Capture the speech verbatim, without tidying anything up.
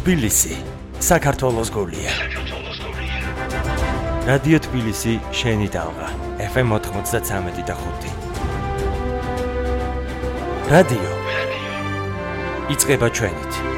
თბილისი, საქართველოს გულია. რადიო თბილისი, შენი დალღა, ეფ ემ ოთხმოცდათვრამეტი და ხუთი. რადიო. იწყება ჩვენით.